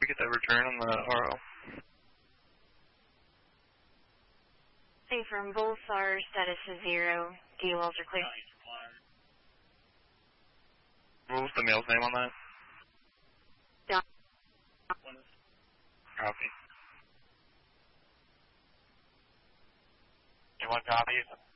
We get that return on the RO. From Bullsar, status is 0. D wells are clear. What was the male's name on that? John. Copy. You want copies?